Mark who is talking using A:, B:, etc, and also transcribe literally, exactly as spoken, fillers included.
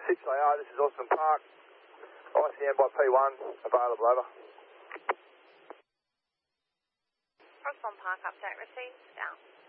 A: six A R, this is Austin Park. I C M by P one, available, over.
B: Austin Park update received, down.